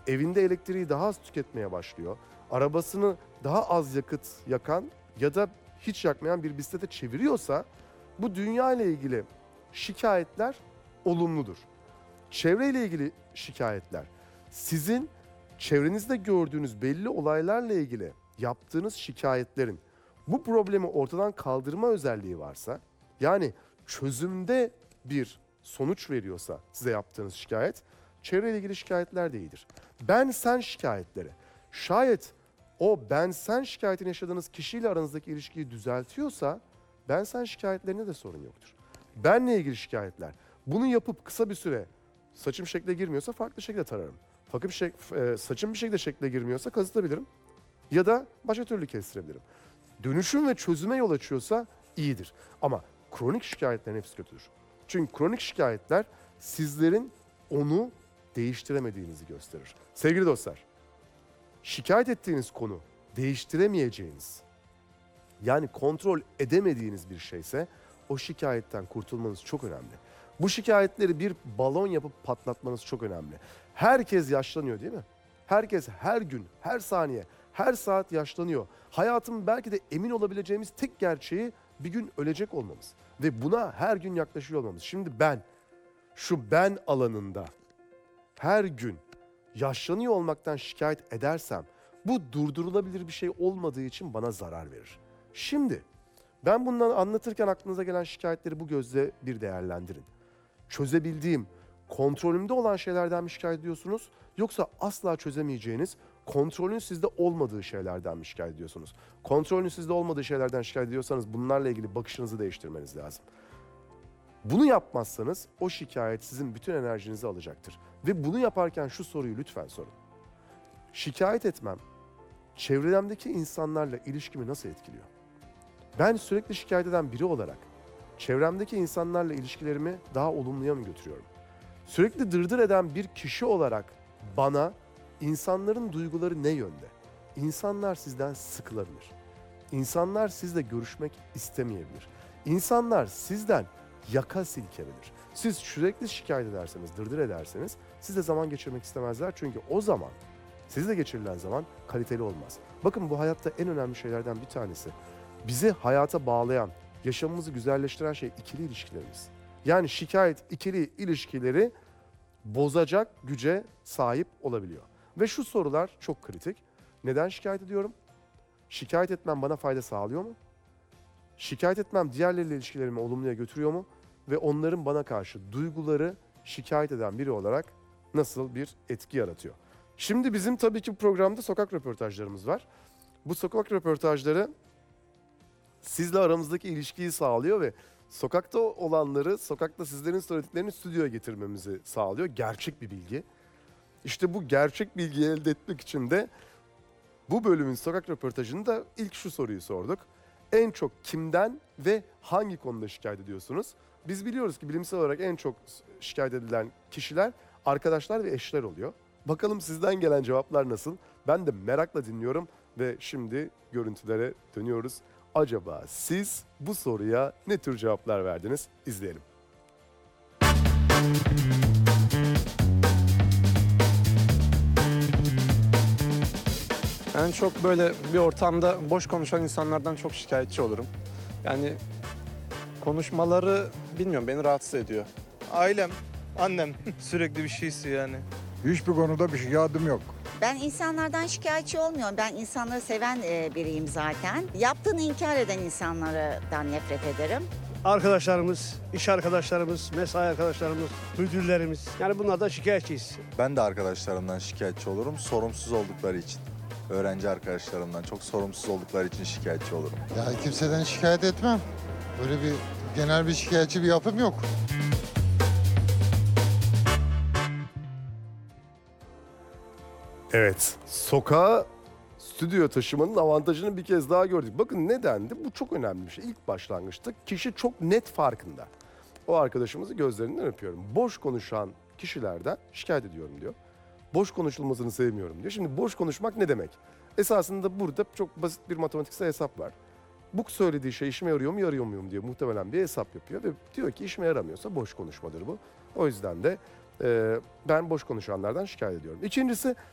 evinde elektriği daha az tüketmeye başlıyor. Arabasını daha az yakıt yakan ya da hiç yakmayan bir bisiklete çeviriyorsa bu dünya ile ilgili şikayetler olumludur. Çevreyle ilgili şikayetler, sizin çevrenizde gördüğünüz belli olaylarla ilgili yaptığınız şikayetlerin bu problemi ortadan kaldırma özelliği varsa, yani çözümde bir sonuç veriyorsa size yaptığınız şikayet, çevreyle ilgili şikayetler de iyidir. Ben sen şikayetleri, şayet o ben sen şikayetini yaşadığınız kişiyle aranızdaki ilişkiyi düzeltiyorsa, ben sen şikayetlerinde de sorun yoktur. Benle ilgili şikayetler, bunu yapıp kısa bir süre saçım şekle girmiyorsa farklı şekilde tararım. Saçım bir şekilde şekle girmiyorsa kazıtabilirim ya da başka türlü kestirebilirim. Dönüşüm ve çözüme yol açıyorsa iyidir. Ama kronik şikayetlerin hepsi kötüdür. Çünkü kronik şikayetler sizlerin onu değiştiremediğinizi gösterir. Sevgili dostlar, şikayet ettiğiniz konu değiştiremeyeceğiniz, yani kontrol edemediğiniz bir şeyse o şikayetten kurtulmanız çok önemli. Bu şikayetleri bir balon yapıp patlatmanız çok önemli. Herkes yaşlanıyor değil mi? Herkes her gün, her saniye, her saat yaşlanıyor. Hayatın belki de emin olabileceğimiz tek gerçeği bir gün ölecek olmamız. Ve buna her gün yaklaşıyor olmamız. Şimdi şu ben alanında her gün yaşlanıyor olmaktan şikayet edersem bu durdurulabilir bir şey olmadığı için bana zarar verir. Şimdi ben bundan anlatırken aklınıza gelen şikayetleri bu gözle bir değerlendirin. Çözebildiğim, kontrolümde olan şeylerden mi şikayet ediyorsunuz? Yoksa asla çözemeyeceğiniz, kontrolün sizde olmadığı şeylerden mi şikayet ediyorsunuz? Kontrolün sizde olmadığı şeylerden şikayet ediyorsanız bunlarla ilgili bakışınızı değiştirmeniz lazım. Bunu yapmazsanız o şikayet sizin bütün enerjinizi alacaktır. Ve bunu yaparken şu soruyu lütfen sorun. Şikayet etmem, çevremdeki insanlarla ilişkimi nasıl etkiliyor? Ben sürekli şikayet eden biri olarak çevremdeki insanlarla ilişkilerimi daha olumluya mı götürüyorum? Sürekli dırdır eden bir kişi olarak bana insanların duyguları ne yönde? İnsanlar sizden sıkılabilir. İnsanlar sizle görüşmek istemeyebilir. İnsanlar sizden yaka silkebilir. Siz sürekli şikayet ederseniz, dırdır ederseniz sizle zaman geçirmek istemezler. Çünkü o zaman, sizle geçirilen zaman kaliteli olmaz. Bakın bu hayatta en önemli şeylerden bir tanesi. Bizi hayata bağlayan, yaşamımızı güzelleştiren şey ikili ilişkilerimiz. Yani şikayet ikili ilişkileri bozacak güce sahip olabiliyor. Ve şu sorular çok kritik. Neden şikayet ediyorum? Şikayet etmem bana fayda sağlıyor mu? Şikayet etmem diğerleriyle ilişkilerimi olumluya götürüyor mu? Ve onların bana karşı duyguları şikayet eden biri olarak nasıl bir etki yaratıyor? Şimdi bizim tabii ki programda sokak röportajlarımız var. Bu sokak röportajları sizle aramızdaki ilişkiyi sağlıyor ve sokakta olanları, sokakta sizlerin söylediklerini stüdyoya getirmemizi sağlıyor. Gerçek bir bilgi. İşte bu gerçek bilgiyi elde etmek için de bu bölümün sokak röportajında ilk şu soruyu sorduk. En çok kimden ve hangi konuda şikayet ediyorsunuz? Biz biliyoruz ki bilimsel olarak en çok şikayet edilen kişiler arkadaşlar ve eşler oluyor. Bakalım sizden gelen cevaplar nasıl? Ben de merakla dinliyorum ve şimdi görüntülere dönüyoruz. Acaba siz bu soruya ne tür cevaplar verdiniz? İzleyelim. Ben çok böyle bir ortamda boş konuşan insanlardan çok şikayetçi olurum. Yani konuşmaları bilmiyorum beni rahatsız ediyor. Ailem, annem sürekli bir şey istiyor yani. Hiçbir konuda bir şikayetim yok. Ben insanlardan şikayetçi olmuyorum. Ben insanları seven biriyim zaten. Yaptığını inkar eden insanlardan nefret ederim. Arkadaşlarımız, iş arkadaşlarımız, mesai arkadaşlarımız, müdürlerimiz. Yani bunlardan şikayetçiyiz. Ben de arkadaşlarımdan şikayetçi olurum sorumsuz oldukları için. Öğrenci arkadaşlarımdan çok sorumsuz oldukları için şikayetçi olurum. Ya kimseden şikayet etmem. Böyle bir genel bir şikayetçi bir yapım yok. Evet, sokağa stüdyo taşımanın avantajını bir kez daha gördük. Bakın nedendi? Bu çok önemli bir şey. İlk başlangıçta kişi çok net farkında. O arkadaşımızı gözlerinden öpüyorum. Boş konuşan kişilerden şikayet ediyorum diyor. Boş konuşulmasını sevmiyorum diyor. Şimdi boş konuşmak ne demek? Esasında burada çok basit bir matematiksel hesap var. Bu söylediği şey işime yarıyor mu yarıyor muyum diye muhtemelen bir hesap yapıyor ve diyor ki işime yaramıyorsa boş konuşmadır bu. O yüzden de ben boş konuşanlardan şikayet ediyorum. İkincisi